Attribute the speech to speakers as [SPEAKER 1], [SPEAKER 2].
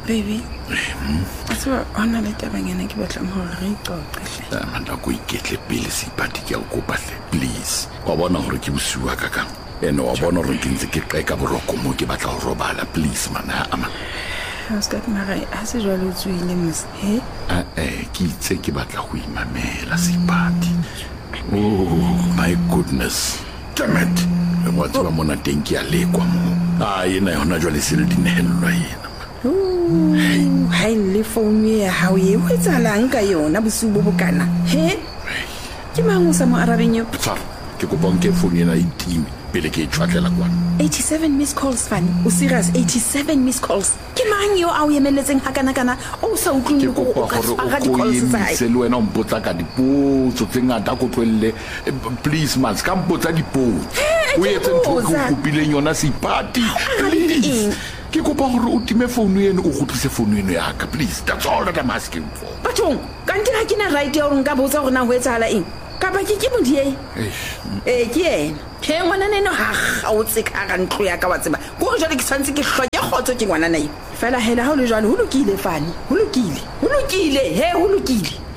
[SPEAKER 1] Baby. Atwa ona le tabanyana ke batlang hore re iqoqe.
[SPEAKER 2] Manda go iketle pele seipati ke a kopa hle please. Wa bona hore ke busiwa ka kang. Ene wa bona hore ke ntse ke qeka boroko mo ke batla ho robala please mana ama.
[SPEAKER 1] Hauskat mara a se jwale o tswile mos. He?
[SPEAKER 2] Ke itse ke batla go imamela seipati. Oh my goodness. Damn it. What's ba mona teng ke a lekwa mo. Ena yona jwale se le dinehellwa yena.
[SPEAKER 1] Hai le phone ya hao ye o etsalang ka yona bosiu bo bokana. He? Ke mang o sa mo arabeng yo?
[SPEAKER 2] Tsara ke kopa nke phone ena e time pele ke tshwatlela kwana.
[SPEAKER 1] 87 missed calls fan. O serious 87 missed calls. Ke mang yo a o emeletseng hakana kana o sa utlwe
[SPEAKER 2] go ka tshwara di calls tsa hae. Se le wena o mpotsa ka dipotso tse ngata go tlwelle please man ska mpotsa dipotso. O etse ntho go kopileng yona seipati please. Ke kopa hore o time phone eno o gotlise phone eno ya ka please that's all that I'm asking for.
[SPEAKER 1] Bathong kanti ha kena right ya hore nka botsa hore na ho etsahala eng ka ba ke modie ke ena ke ngwana neno ha o tseka ka ntlo ya ka wa tseba go jwale ke tshwantse ke hloye khotso ke ngwana nai fela hela ha o le jwale ho lokile fane ho lokile he ho lokile.